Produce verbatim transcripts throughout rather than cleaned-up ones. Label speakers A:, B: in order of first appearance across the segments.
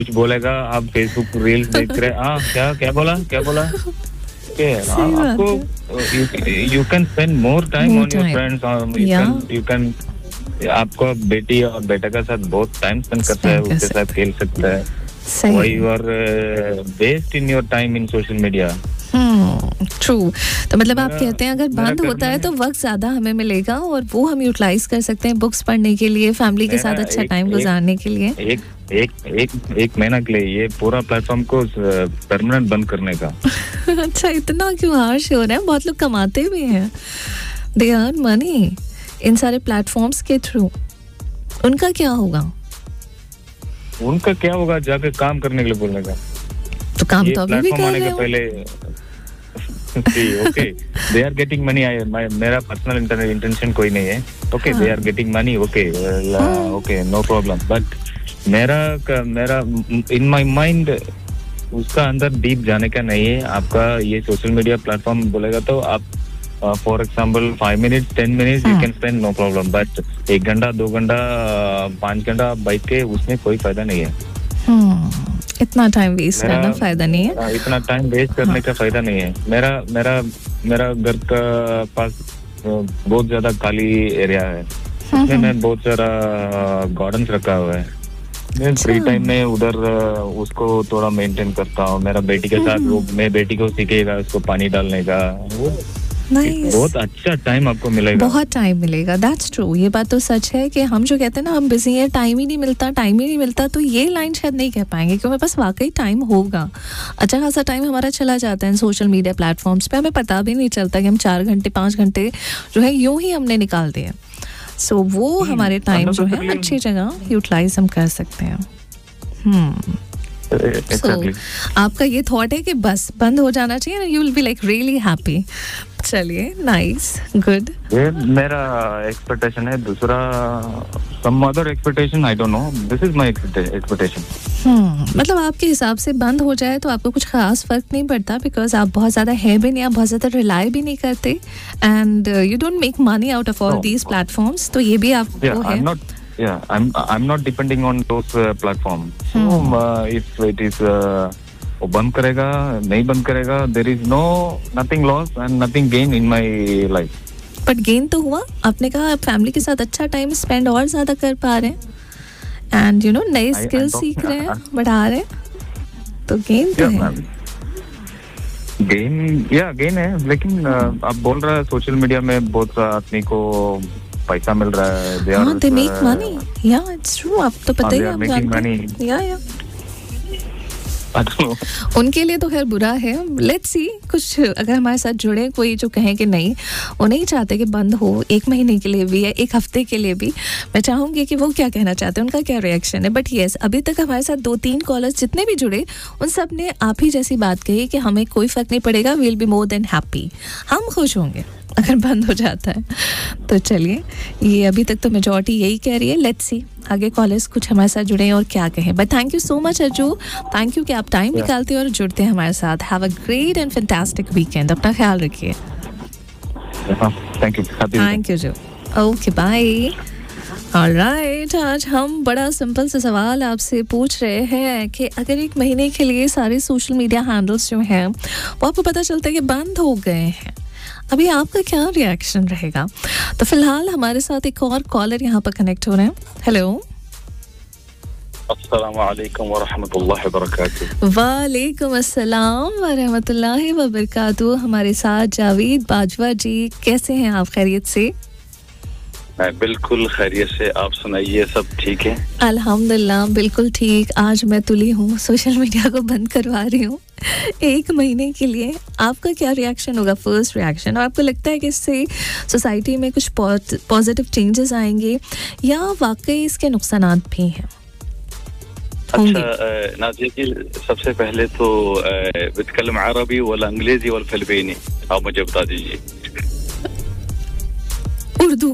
A: कुछ बोलेगा, आप फेसबुक रील्स देख रहे, हाँ क्या क्या बोला क्या बोला के आपको you can spend more time on your friends, you can आपको बेटी और बेटा के साथ बहुत टाइम स्पेंड करता है, उसके साथ खेल सकता है. Why you are uh, waste in your time in social media?
B: Hmm true. तो मतलब आप कहते हैं अगर बंद होता है तो वक्त ज्यादा हमें मिलेगा और वो हम यूटिलाइज कर सकते हैं बुक्स पढ़ने के लिए, फैमिली के साथ अच्छा टाइम गुजारने के लिए.
A: एक एक एक एक महीना के लिए ये पूरा प्लेटफॉर्म को परमानेंट बंद करने का.
B: अच्छा, इतना क्यों हार्श हो रहा है? बहुत लोग कमाते भी हैं, दे अर्न मनी इन सारे प्लेटफॉर्म्स के थ्रू. उनका क्या होगा?
A: उनका क्या होगा? जाके काम करने के लिए बोलने का.
B: तो काम तो अभी भी कर रहे हो.
A: पहले okay they are getting money. मेरा पर्सनल इंटेंशन कोई नहीं है. Okay they are getting money. Okay okay no problem. But मेरा मेरा इन माय माइंड उसका अंदर डीप जाने का नहीं है. आपका ये सोशल मीडिया प्लेटफॉर्म बोलेगा तो आप for example five minutes ten minutes you can spend no problem. But एक घंटा दो घंटा पाँच घंटा बैठ के उसमें कोई फायदा नहीं है.
B: hmm. इतना टाइम वेस्ट करना फायदा नहीं है.
A: इतना टाइम वेस्ट करने हाँ. का फायदा नहीं है. मेरा मेरा मेरा घर का पास बहुत ज्यादा खाली एरिया है. उसमें मैं बहुत सारा गार्डन्स रखा हुआ है. मैं फ्री टाइम में उधर उसको थोड़ा मेंटेन करता हूँ. मेरा बेटी के साथ वो मैं बेटी को सीखेगा उसको पानी डालने का. वो
B: Nice.
A: बहुत अच्छा टाइम आपको मिलेगा.
B: बहुत टाइम मिलेगा. That's true. ये बात तो सच है कि हम जो कहते हैं ना हम बिजी हैं, टाइम ही नहीं मिलता टाइम ही नहीं मिलता तो ये लाइन शायद नहीं कह पाएंगे क्योंकि हमारे पास वाकई टाइम होगा. अच्छा खासा टाइम हमारा चला जाता है सोशल मीडिया प्लेटफॉर्म्स पे, हमें पता भी नहीं चलता कि हम चार घंटे पाँच घंटे जो है यूं ही हमने निकाल दिए. सो so, वो हमारे टाइम जो है अच्छी जगह यूटिलाइज हम कर सकते हैं. हम्म
A: Exactly.
B: so, आपका ये थॉट है कि बस बंद हो जाना चाहिए, you will be like really happy. चलिए, नाइस, गुड.
A: ये मेरा एक्सपेक्टेशन है. दूसरा some other expectation I don't know. This is my expectation.
B: हम्म मतलब आपके हिसाब से बंद हो जाए तो आपको कुछ खास फर्क नहीं पड़ता बिकॉज आप बहुत ज्यादा है भी नहीं, आप बहुत ज्यादा रिलाई भी नहीं करते and you don't make money out of all these platforms. तो ये भी आपको
A: yeah,
B: है.
A: I'm not, yeah, I'm I'm not depending on those uh, platforms.
B: Hmm.
A: So uh, if it is uh, वो बंद करेगा नहीं बंद करेगा, there is no nothing loss and nothing gain in my life.
B: But gain तो हुआ. आपने कहा आप फैमिली के साथ अच्छा टाइम स्पेंड और ज्यादा कर पा रहे हैं एंड यू नो नए स्किल सीख रहे हैं, बढ़ा रहे हैं, तो गेन तो है.
A: गेन या गेन है. लेकिन आप बोल रहे हैं सोशल मीडिया में बहुत आदमी को पैसा मिल रहा है.
B: हाँ, they make money. Yeah, it's true. आप तो पता ही है, आप जानते हैं. या या उनके लिए तो खैर बुरा है. लेट्स सी कुछ अगर हमारे साथ जुड़े कोई जो कहें कि नहीं वो नहीं चाहते कि बंद हो एक महीने के लिए भी या एक हफ्ते के लिए भी. मैं चाहूंगी कि वो क्या कहना चाहते हैं, उनका क्या रिएक्शन है. बट येस, अभी तक हमारे साथ दो तीन कॉलर्स जितने भी जुड़े उन सब ने आप ही जैसी बात कही कि हमें कोई फर्क नहीं पड़ेगा. We will be more than happy. हम खुश होंगे अगर बंद हो जाता है. तो चलिए, ये अभी तक तो मेजॉरिटी यही कह रही है. लेट्स सी आगे कॉलेज कुछ हमारे साथ जुड़े और क्या कहें. But thank you so much Arju. Thank you कि आप टाइम yeah. निकालते हैं और जुड़ते हैं हमारे साथ. Have a great and fantastic weekend. अपना ख्याल रखिए.
A: Thank you.
B: थैंक यू जो. Okay, bye. ऑलराइट, आज हम बड़ा सिंपल सा सवाल आपसे पूछ रहे हैं कि अगर एक महीने के लिए सारे सोशल मीडिया हैंडल्स जो हैं वो आपको पता चलता है कि बंद हो गए हैं, अभी आपका क्या रिएक्शन रहेगा? तो फिलहाल हमारे साथ एक और कॉलर यहाँ पर कनेक्ट हो रहे हैं. हेलो.
C: अस्सलाम वालेकुम व रहमतुल्लाहि व बरकातहू.
B: वालेकुम अस्सलाम व रहमतुल्लाहि व बरकातहू. हमारे साथ जावेद बाजवा जी. कैसे हैं आप? खैरियत से?
C: मैं बिल्कुल खैरियत से. आप सुनाइए, सब ठीक है?
B: अल्हम्दुलिल्लाह बिल्कुल ठीक. आज मैं तुली हूँ, सोशल मीडिया को बंद करवा रही हूँ एक महीने के लिए. आपका क्या रिएक्शन होगा, फर्स्ट रिएक्शन? और आपको लगता है कि इससे सोसाइटी में कुछ पॉजिटिव चेंजेस आएंगे या वाकई इसके नुकसानात भी हैं?
C: अच्छा नाज़िया जी, सबसे पहले तो बितकलम अरबी वला अंग्रेजी वला फिलिपीनी, आप मुझे बता दीजिए.
B: उर्दू.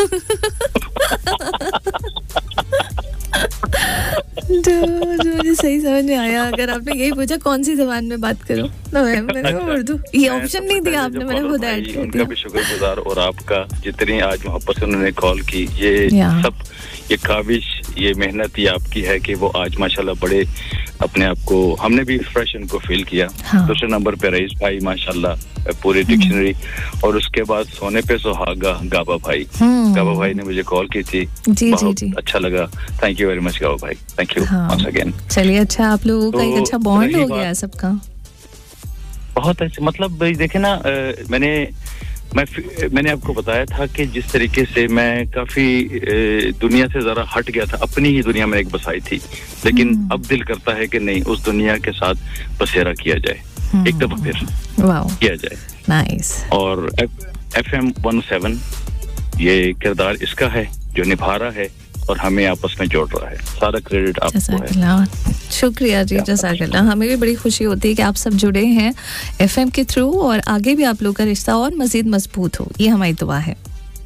B: जो जो मुझे सही समझ में आया. अगर आपने यही पूछा कौन सी जबान में बात करूं तो मैंने उर्दू. ये ऑप्शन नहीं दिया आपने, मैंने खुद ऐड कर दिया.
C: उनका भी शुक्रगुजार और आपका जितनी आज मोहब्बत से उन्होंने कॉल की. ये सब ये काबिश ये मेहनत ये आपकी है कि वो आज माशाल्लाह बड़े अपने आप को हमने भी फ्रेश इनको फील किया।
B: हाँ।
C: दूसरे नंबर पे रईस भाई माशाल्लाह पूरी डिक्शनरी, और उसके बाद सोने पे सुहागा गाबा भाई। गाबा भाई ने मुझे कॉल की थी,
B: जी जी जी,
C: अच्छा लगा, थैंक यू वेरी मच गाबा भाई, थैंक यू वंस अगेन।
B: चलिए अच्छा, आप लोगों का एक अच्छा बॉन्ड हो गया सबका,
C: बहुत अच्छे। मतलब देखे ना, मैंने मैं मैंने आपको बताया था कि जिस तरीके से मैं काफी दुनिया से जरा हट गया था, अपनी ही दुनिया में एक बसाई थी, लेकिन अब दिल करता है कि नहीं, उस दुनिया के साथ बसेरा किया जाए एक दफा फिर किया जाए।
B: नाइस।
C: और एफ एम वन सेवन ये किरदार इसका है जो निभा रहा है और हमें आपस में जोड़ रहा है, सारा क्रेडिट आपको है।
B: शुक्रिया जी, जज़ाकल्लाह। हमें भी बड़ी खुशी होती है कि आप सब जुड़े हैं एफएम के थ्रू, और आगे भी आप लोग का रिश्ता और मजीद मजबूत हो, ये हमारी दुआ है।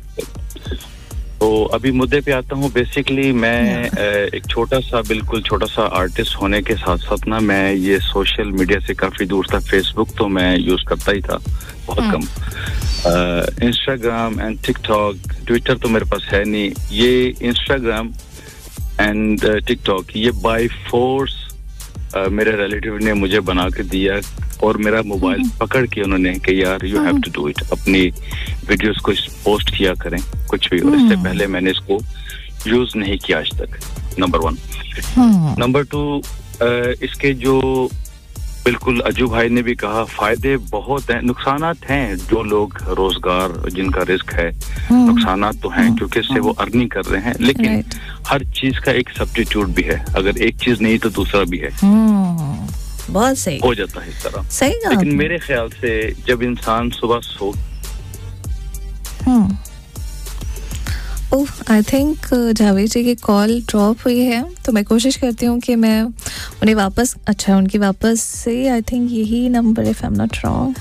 C: तो अभी मुद्दे पे आता हूँ। बेसिकली मैं एक छोटा सा बिल्कुल छोटा सा आर्टिस्ट होने के साथ साथ ना, मैं ये सोशल मीडिया से काफी दूर था। फेसबुक तो मैं यूज करता ही था बहुत कम, इंस्टाग्राम एंड टिकटॉक, ट्विटर तो मेरे पास है नहीं। ये इंस्टाग्राम एंड टिकटॉक ये बाय फोर्स मेरे रिलेटिव ने मुझे बना के दिया, और मेरा मोबाइल पकड़ के उन्होंने कि यार you have to do it, अपनी वीडियोस को पोस्ट किया करें कुछ भी। और इससे पहले मैंने इसको यूज नहीं किया आज तक, नंबर वन। नंबर टू, इसके जो बिल्कुल अजू भाई ने भी कहा, फायदे बहुत हैं, नुकसानात हैं। जो लोग रोजगार जिनका रिस्क है, नुकसानात तो हैं क्योंकि इससे वो अर्निंग कर रहे हैं, लेकिन हर चीज का एक सब्स्टिट्यूट भी है। अगर एक चीज नहीं तो दूसरा भी है,
B: बहुत सही
C: हो जाता है इस तरह।
B: सही।
C: लेकिन मेरे ख्याल से जब इंसान सुबह सो
B: ओह, आई थिंक जावेद जी की कॉल ड्रॉप हुई है, तो मैं कोशिश करती हूँ कि मैं उन्हें वापस, अच्छा उनकी वापस से, आई थिंक यही number, if I am not wrong.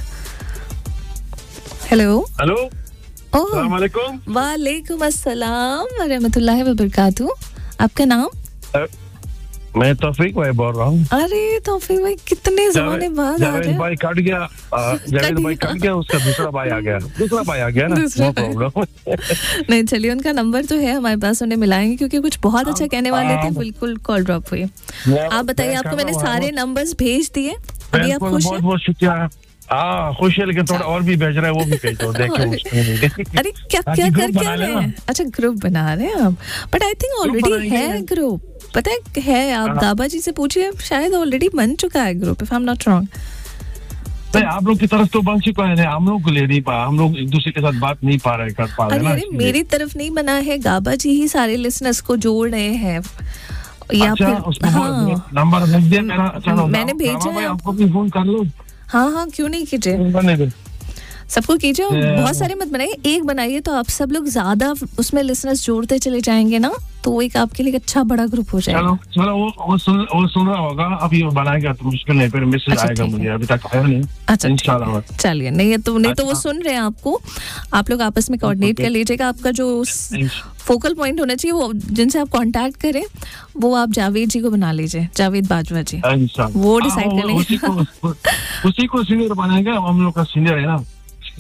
B: Hello
D: hello,
B: अस्सलाम वालेकुम। वालेकुम अस्सलाम व रहमतुल्लाहि व बरकातहू। आपका नाम?
D: मैं तौफीक भाई बोल रहा हूँ।
B: अरे तौफीक भाई, कितने ज़माने बाद आ गए।
D: भाई कट गया, जावेद भाई कट गया, उसका दूसरा भाई आ गया, दूसरा भाई आ गया ना, नो प्रॉब्लम।
B: नहीं चलिए, उनका नंबर तो है हमारे पास, उन्हें मिलाएंगे क्योंकि कुछ बहुत अच्छा कहने वाले थे, बिल्कुल कॉल ड्रॉप हुई। आप बताइए, आपको मैंने सारे नंबर्स भेज दिए, अभी आप खुश हैं?
D: बहुत बहुत शुक्रिया। हाँ खुश है, लेकिन थोड़ा और भी भेज रहा है, वो भी भेज दो, देखिए।
B: अरे क्या क्या कर क्या रहे हैं? अच्छा ग्रुप बना रहे हैं आप, बट आई थिंक ऑलरेडी है ग्रुप, पता है है आप दाबा जी से पूछिए, शायद ऑलरेडी बन चुका है group, if I am not wrong.
D: नहीं, आप लोग की तरफ तो बन चुका है, हम लोग को ले नहीं पा, हम लोग एक दूसरे के साथ बात नहीं पा रहे, कर पा रहे ना।
B: अरे मेरी तरफ नहीं बना है, गाबा जी ही सारे लिसनर्स को जोड़ रहे हैं, या
D: फिर नंबर भेज दिया मेरा। चलो
B: मैंने भेजा है,
D: आपको भी फोन कर लो।
B: हाँ हाँ, क्यों नहीं कीजिए, सबको कीजिए, बहुत सारे मत बनाइए, एक बनाइए तो आप सब लोग ज्यादा उसमें लिसनर्स जोड़ते चले जाएंगे ना, तो वो एक आपके लिए अच्छा बड़ा ग्रुप हो जाएगा।
D: चलो चलो, वो वो सुन वो सुन रहा होगा, अभी वो बनाएगा तो मुश्किल नहीं, फिर मैसेज
B: अच्छा,
D: आएगा मुझे, अभी तक आया नहीं।
B: अच्छा
D: इंशाल्लाह।
B: चलिए, नहीं तो नहीं तो वो सुन रहे हैं आपको, आप लोग आपस में कोऑर्डिनेट कर लीजिएगा। आपका जो फोकल पॉइंट होना चाहिए, वो जिनसे आप कांटेक्ट करें, वो आप जावेद जी को बना लीजिए, जावेद बाजवा जी, वो डिसाइड कर लेंगे।
D: उसी को सीनियर बनाएगा, हम लोग का सीनियर है ना,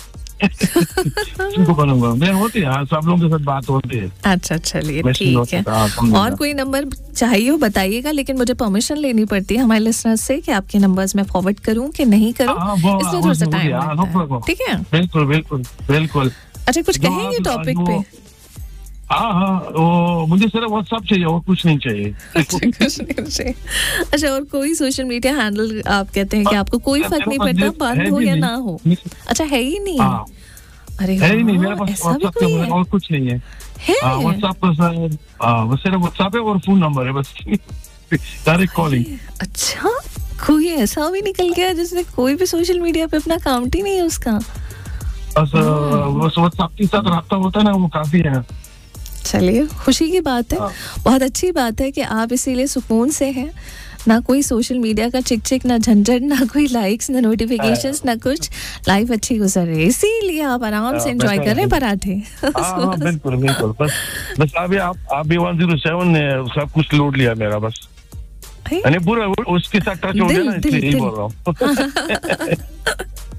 D: बनूंगा मैं, होती है सब लोगों के साथ बात होती है।
B: अच्छा चलिए ठीक है, और कोई नंबर चाहिए हो बताइएगा, लेकिन मुझे परमिशन लेनी पड़ती है हमारे लिसनर्स से कि आपके नंबर्स मैं फॉरवर्ड करूं कि नहीं करूं, इसलिए थोड़ा सा टाइम लगता है। ठीक है,
D: बिल्कुल बिल्कुल बिल्कुल।
B: अच्छा कुछ कहेंगे टॉपिक पे?
D: हाँ हाँ, वो मुझे सिर्फ व्हाट्सएप चाहिए और कुछ नहीं चाहिए।
B: अच्छा कुछ नहीं चाहिए। अच्छा, और कोई सोशल मीडिया हैंडल आप कहते हैं कि आपको कोई फर्क नहीं पड़ता बंद हो या ना हो? अच्छा है ही नहीं? अरे
D: है ही नहीं, मेरे पास व्हाट्सएप और कुछ नहीं है। व्हाट्सएप पर सिर्फ व्हाट्सएप है और फोन नंबर है बस, डायरेक्ट कॉलिंग।
B: अच्छा, कोई ऐसा भी निकल गया जिसने कोई भी सोशल मीडिया पे अपना अकाउंट ही नहीं है उसका?
D: बस व्हाट्सएप के साथ रब्ता होता है ना, वो काफी है।
B: चलिए, खुशी की बात है, बहुत अच्छी बात है कि आप इसीलिए सुकून से हैं, ना कोई सोशल मीडिया का चिक चिक, ना झंझट, ना कोई लाइक्स, ना नोटिफिकेशंस, ना कुछ, लाइफ अच्छी गुजर रही है, इसीलिए आप आराम से एंजॉय कर रहे हैं पराठे।
D: हाँ बिल्कुल बिल्कुल, बस बस अभी आप आप भी वन ज़ीरो सेवन ने सब कुछ लूट लिया मेरा, बस यानी पूरा उसके साथ टच हो गया ना, इसलिए यही बोल रहा हूँ।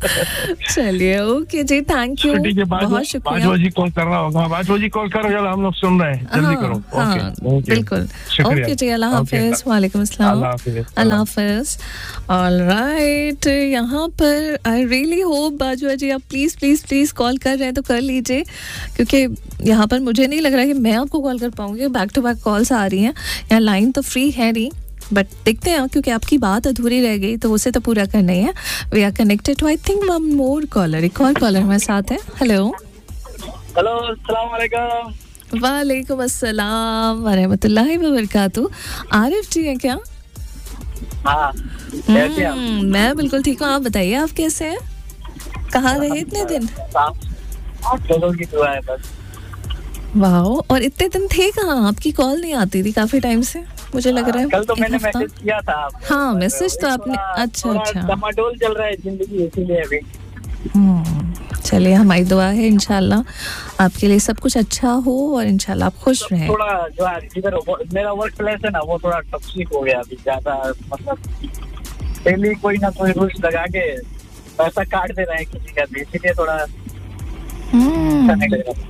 B: चलिए ओके जी, थैंक यू,
D: ठीक है, पाँच
B: बहुत
D: पाँच
B: शुक्रिया।
D: बजे कॉल करना होगा, पाँच बजे कॉल करो, चलो हम लोग सुन रहे हैं, जल्दी करो।
B: हाँ,
D: ओके,
B: बिल्कुल।
D: शुक्रिया।
B: ओके जी, अल्लाह हाफिज। वालेकुम अस्सलाम।
D: अल्लाह हाफिज।
B: अल्लाह हाफिज। ऑलराइट, यहाँ पर आई रियली होप बाजवा जी आप प्लीज़ प्लीज़ प्लीज़ कॉल कर रहे हैं तो कर लीजिए, क्योंकि यहाँ पर मुझे नहीं लग रहा है कि मैं आपको कॉल कर पाऊँगी। बैक टू बैक कॉल्स आ रही हैं, यहाँ लाइन तो फ्री है नहीं, बट देखते हैं, क्योंकि आपकी बात अधूरी रह गई तो उसे तो पूरा करना ही है। We are connected to I think one more collar. एक और कॉलर हमारे साथ है। हेलो
E: हेलो, अस्सलाम वालेकुम।
B: वालेकुम अस्सलाम वरहमतुल्लाहि वबरकातुहू। आरिफ जी हैं क्या?
E: हाँ, कैसे आप?
B: हम्म, मैं बिल्कुल ठीक हूँ, आप बताइए आप कैसे हैं? कहाँ रहे इतने दिन?
E: आप लोगों की दुआ है बस।
B: वाह, और इतने दिन थे कहाँ? आपकी कॉल नहीं आती थी काफी टाइम से, मुझे लग रहा है।
E: कल तो
B: एक
E: मैंने
B: हफ्ता?
E: मैसेज किया था आपको।
B: हाँ, मैसेज तो
E: वही
B: आपने,
E: थोड़ा-
B: अच्छा
E: थोड़ा
B: अच्छा।
E: डमाडोल चल रहा है जिंदगी, इसीलिए अभी।
B: हम्म, चलिए हमारी दुआ है इंशाल्लाह आपके लिए सब कुछ अच्छा हो और इंशाल्लाह आप खुश रहें।
E: थोड़ा जो है जिधर वो- मेरा वर्क प्लेस है ना, वो थोड़ा टॉक्सिक हो गया अभी ज्यादा, मतलब डेली कोई ना कोई रूल्स लगा के पैसा काट दे रहे हैं किसी का भी, इसीलिए थोड़ा
B: हम्म,
E: अच्छा नहीं लग रहा।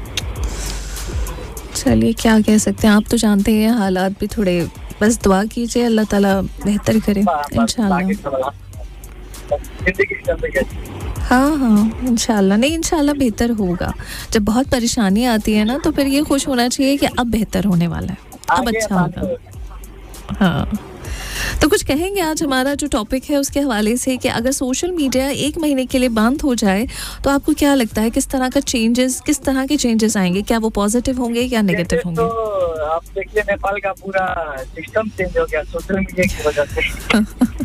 B: चलिए क्या कह सकते हैं, आप तो जानते हैं हालात भी थोड़े, बस दुआ कीजिए अल्लाह ताला बेहतर करे
E: बस- बस
B: इंशाल्लाह।
E: बाकी थोड़ा- जिंदगी चल रही है।
B: हाँ हाँ, इंशाल्लाह, नहीं इंशाल्लाह बेहतर होगा। जब बहुत परेशानी आती है ना, तो फिर ये खुश होना चाहिए कि अब बेहतर होने वाला है, अब
E: आगे
B: अच्छा
E: आसान
B: होगा। हाँ, तो कुछ कहेंगे आज हमारा जो टॉपिक है उसके हवाले से कि अगर सोशल मीडिया एक महीने के लिए बंद हो जाए तो आपको क्या लगता है किस तरह का चेंजेस, किस तरह के चेंजेस आएंगे? क्या वो पॉजिटिव होंगे या नेगेटिव
E: जैसे
B: होंगे?
E: तो आप देखिए नेपाल का पूरा सिस्टम चेंज हो गया सोशल मीडिया की वजह से।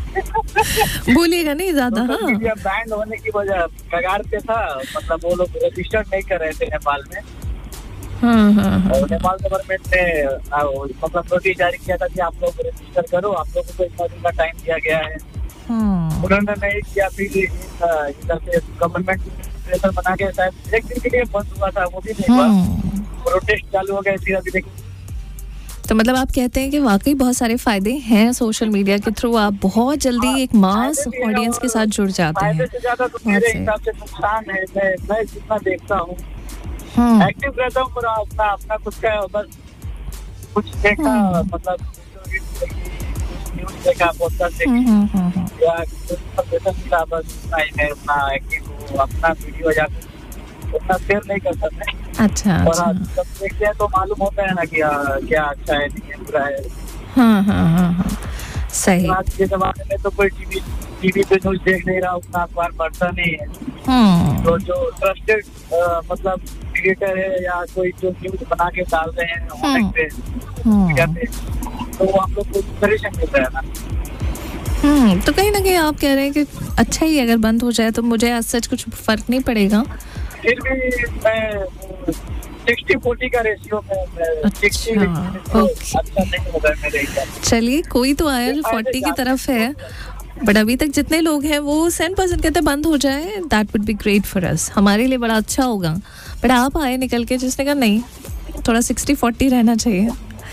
B: बोलिएगा नहीं ज्यादा।
E: सोशल
B: हाँ,
E: मीडिया बैन होने की वजह कगार पे था, मतलब वो लोग रजिस्टर नहीं कर रहे थे नेपाल में।
B: हाँ हाँ हाँ,
E: और नेपाल गवर्नमेंट ने आ, मतलब नोटिस जारी किया था कि आप लोग रजिस्टर करो, आप लोगों को इतना दिन का टाइम दिया गया है।
B: हाँ,
E: उन्होंने नहीं किया, फिर इधर से गवर्नमेंट प्रेशर बना के शायद एक दिन के लिए बंद हुआ था, वो भी नहीं हुआ।
B: हाँ।
E: प्रोटेस्ट चालू हो गए, फिर अभी देखिए।
B: तो मतलब आप कहते हैं कि वाकई बहुत सारे फायदे हैं सोशल मीडिया के थ्रू, आप बहुत जल्दी एक मास
E: फायदे भी हैं
B: ऑडियंस के
E: और
B: साथ जुड़ जाते
E: फायदे
B: हैं।
E: से ज्यादा तो
B: बहुत
E: मेरे
B: सही।
E: हिसाब से नुकसान है। मैं मैं जितना देखता हूँ,
B: हम्म,
E: एक्टिव रहता हूँ, पर अपना अपना कुछ का बस कुछ देखा,
B: हम्म।
E: मतलब न्यूज देखा, पॉडकास्ट देखी,
B: हम्म, हम्म, हम्म, हम्म।
E: या कुछ संदेशा मिला, बस उतना ही मैं उतना एक्टिव हूँ। अपना वीडियो या कुछ उतना शेयर नहीं कर सकते।
B: अच्छा
E: और
B: अच्छा,
E: हाँ, जब देखते हैं तो मालूम होता है ना कि हाँ, क्या अच्छा है, नहीं है, बुरा है।
B: हाँ हाँ हाँ हाँ, सही।
E: आज के जमाने में तो कोई टीवी टीवी पे न्यूज देख नहीं रहा, उतना अखबार पढ़ता नहीं है।
B: हम्म,
E: तो जो ट्रस्टेड मतलब क्रिएटर है या कोई जो न्यूज बना के डाल रहे हैं ऑनलाइन पे,
B: हम्म,
E: कहते हैं, तो वो हम लोग को इंस्पिरेशन मिलता है ना।
B: हम्म, तो कहीं ना कहीं आप कह रहे हैं कि अच्छा ही अगर बंद हो जाए तो मुझे आज सच कुछ फर्क नहीं पड़ेगा।
E: फिर भी मैं सिक्सटी फोर्टी का रेशियो में मैं सिक्सटी
B: अच्छा, ओके।
E: अच्छा नहीं होगा मेरे हिसाब से।
B: चलिए कोई तो आया जो फोर्टी की तरफ है, बट अभी तक जितने लोग हैं वो सेवन परसेंट कहते हैं बंद हो जाए, that would be great for us, हमारे लिए बड़ा अच्छा होगा। बट आप आए निकल के जिसने कहा नहीं, थोड़ा सिक्सटी फोर्टी रहना चाहिए,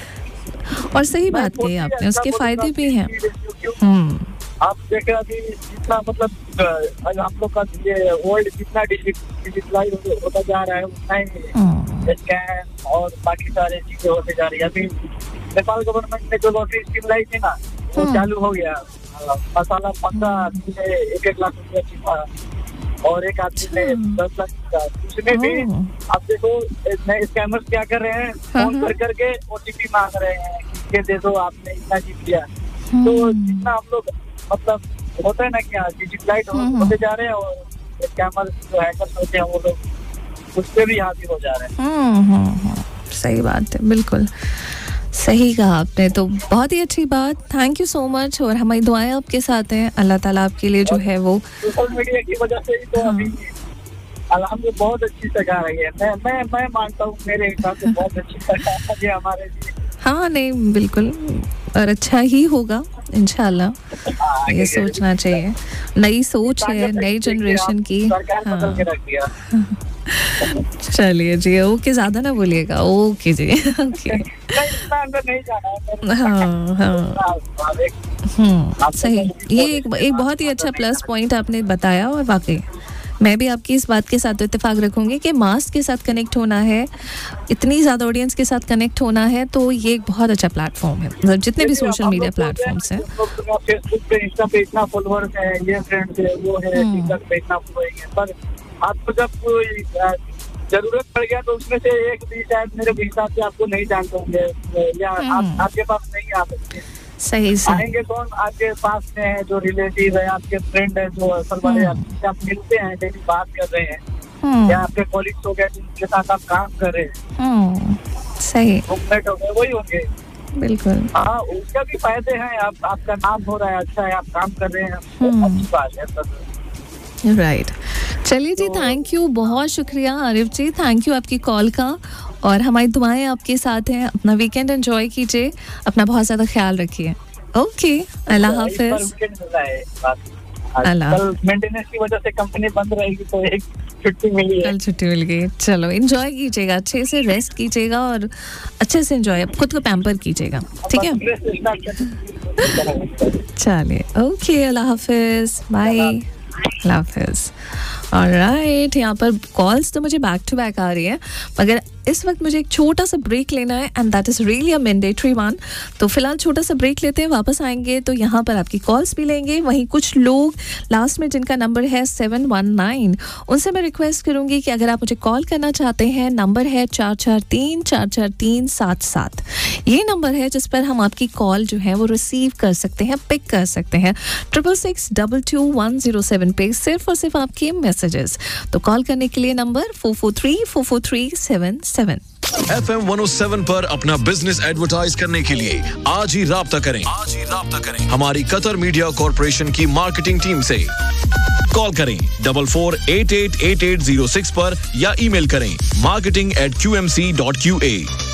B: और सही बात कही आपने, उसके फायदे भी हैं। हम्म,
E: आप देखें अभी जितना मतलब अ, हम लोग का ये वर्ल्ड जितना डिजिटलाइज होता जा रहा है, उतना ही
B: हम्म,
E: स्कैम और बाकी सारे चीजें होते जा रही है। अभी नेपाल गवर्नमेंट ने जो लॉटरी स्कीम लाई थी ना, वो
B: हम्म।
E: चालू हो गया। अ, मसाला पंद्रह आदमी ने एक एक लाख रुपया जीता और एक आदमी ने
B: अच्छा।
E: दस लाख जीता। उसमें भी
B: ओह।
E: आप देखो नए स्कैमर्स क्या कर रहे हैं,
B: हाँ,
E: फोन
B: हाँ।
E: कर करके ओटीपी मांग रहे हैं कि ये दे दो, आपने इतना जीत लिया। तो
B: हम्म,
E: जितना हम लोग मतलब होता है ना कि डिजिटलाइज
B: हम्म।
E: होते जा रहे हैं, और स्कैमर जो हैकर्स होते हैं वो लोग उस पे भी हावी हो जा रहे हैं।
B: हम्म, हम्म, हम्म, सही बात है, बिल्कुल सही कहा आपने। तो बहुत ही अच्छी बात, थैंक यू सो मच, और हमारी दुआएं आपके साथ हैं। अल्लाह ताला आपके लिए जो है वो,
E: सोशल मीडिया की वजह से ही तो
B: हाँ।
E: अभी अल्हम्दुलिल्लाह बहुत अच्छी जगह रही है। मैं मैं मैं मानता हूँ मेरे हिसाब से बहुत अच्छी जगह है हमारे लिए।
B: हाँ नहीं बिल्कुल, और अच्छा ही होगा इंशाल्लाह, ये सोचना चाहिए। नई सोच है नई जनरेशन की।
E: सरकार
B: हाँ,
E: बदल के रख दिया।
B: चलिए जी, ओके, ज्यादा ना बोलिएगा, ओके जी, ओके। हाँ हाँ, हम्म, सही। ये एक एक बहुत ही अच्छा प्लस पॉइंट आपने बताया, और वाकई मैं भी आपकी इस बात के साथ इत्तेफाक रखूंगी कि मास के साथ कनेक्ट होना है, इतनी ज़्यादा ऑडियंस के साथ कनेक्ट होना है, तो ये एक बहुत अच्छा प्लेटफॉर्म है। मतलब जितने भी सोशल मीडिया प्लेटफॉर्म्स हैं,
E: फेसबुक पे, इंस्टा पे इतना फॉलोअर्स है, ये फ्रेंड्स है, वो है, टिकटॉक पे इतना फॉलोइंग है, पर आपको जब कोई जरूरत पड़ गया तो उसमें से एक भी शायद मेरे हिसाब से आपको नहीं जानते होंगे, या आप, आपके पास नहीं आ सकते।
B: सही से
E: आएंगे कौन? आपके पास में है जो रिलेटिव है, आपके फ्रेंड है, जो असल वाले आपसे आप मिलते हैं, डेली बात कर रहे हैं, या आपके कॉलीग्स हो गए जिनके साथ आप काम कर रहे हैं,
B: सही
E: रूममेट हो गए, वही होंगे।
B: बिल्कुल,
E: हाँ, उसका भी फायदे हैं। आप आपका नाम हो रहा है, अच्छा है, आप काम कर रहे हैं, अच्छी बात है।
B: राइट, चलिए जी, थैंक यू, बहुत शुक्रिया आरिफ जी, थैंक यू आपकी कॉल का, और हमारी दुआएं आपके साथ हैं। अपना वीकेंड एंजॉय कीजिए, अपना बहुत ज़्यादा ख्याल रखिए। ओके, अल्लाह हाफिज।
E: कल मेंटेनेंस की वजह से कंपनी बंद रहेगी, तो एक छुट्टी मिली है,
B: कल छुट्टी मिल गई। चलो, एंजॉय कीजिएगा, अच्छे से रेस्ट कीजिएगा, और अच्छे से एंजॉय, खुद को पैम्पर कीजिएगा, ठीक है? चलिए, ओके, अल्लाह हाफिज, बाय, अल्लाह हाफिज। ऑलराइट, यहाँ पर कॉल्स तो मुझे बैक टू बैक आ रही है, मगर इस वक्त मुझे एक छोटा सा ब्रेक लेना है, and that is really a mandatory one. तो फिलहाल छोटा सा ब्रेक लेते हैं, वापस आएंगे तो यहाँ पर आपकी कॉल्स भी लेंगे। वहीं कुछ लोग लास्ट में जिनका नंबर है सेवन वन नाइन, उनसे मैं रिक्वेस्ट करूँगी कि अगर आप मुझे कॉल करना चाहते हैं, नंबर है चार चार तीन चार चार तीन सात सात। ये नंबर है जिस पर हम आपकी कॉल जो है वो रिसीव कर सकते हैं, पिक कर सकते हैं, triple six double two one zero seven पे, सिर्फ और सिर्फ आपके मैसेजेस। तो कॉल करने के लिए number four four three four four three seven seven.
F: F M one O seven पर अपना बिजनेस एडवर्टाइज करने के लिए आज ही राब्ता करें आज ही राब्ता करें हमारी कतर मीडिया कॉर्पोरेशन की मार्केटिंग टीम से। कॉल करें double four eight eight eight eight zero six पर, या ईमेल करें marketing eight Q M C dot Q A.